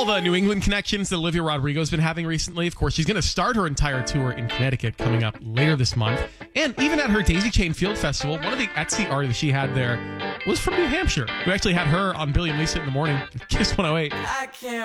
all the New England connections that Olivia Rodrigo's been having recently. Of course, she's going to start her entire tour in Connecticut coming up later this month. And even at her Daisy Chain Field Festival, one of the Etsy artists she had there was from New Hampshire, who actually had her on Billy and Lisa in the Morning, Kiss 108.